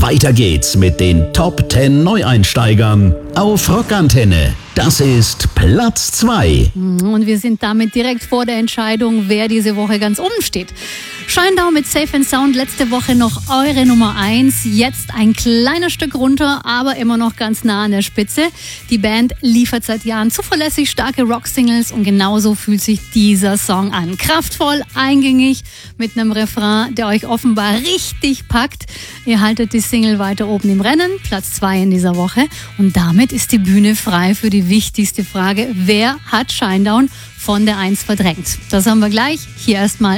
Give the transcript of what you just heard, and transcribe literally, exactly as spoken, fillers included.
Weiter geht's mit den Top zehn Neueinsteigern auf Rockantenne. Das ist Platz zwei. Und wir sind damit direkt vor der Entscheidung, wer diese Woche ganz oben steht. Shinedown mit Safe and Sound, letzte Woche noch eure Nummer eins. Jetzt ein kleines Stück runter, aber immer noch ganz nah an der Spitze. Die Band liefert seit Jahren zuverlässig starke Rock-Singles und genauso fühlt sich dieser Song an. Kraftvoll, eingängig, mit einem Refrain, der euch offenbar richtig packt. Ihr haltet die Single weiter oben im Rennen, Platz zwei in dieser Woche. Und damit ist die Bühne frei für die wichtigste Frage: Wer hat Shinedown von der eins verdrängt? Das haben wir gleich. Hier erstmal